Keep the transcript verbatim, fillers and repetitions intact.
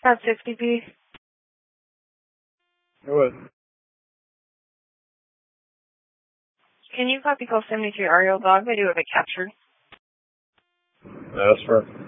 About sixty P. It was. Can you copy call seventy-three Ariel Dog? I do have it captured. That's perfect.